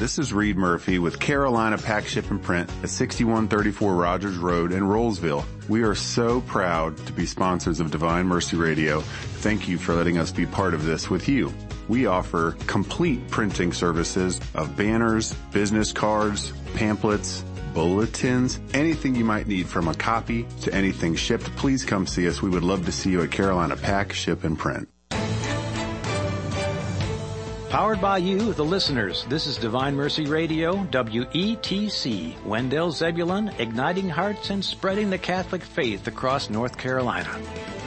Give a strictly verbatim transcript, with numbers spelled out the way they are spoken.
This is Reed Murphy with Carolina Pack Ship and Print at sixty-one thirty-four Rogers Road in Rollsville. We are so proud to be sponsors of Divine Mercy Radio. Thank you for letting us be part of this with you. We offer complete printing services of banners, business cards, pamphlets, bulletins, anything you might need from a copy to anything shipped. Please come see us. We would love to see you at Carolina Pack Ship and Print. Powered by you, the listeners. This is Divine Mercy Radio, W E T C, Wendell Zebulon, igniting hearts and spreading the Catholic faith across North Carolina.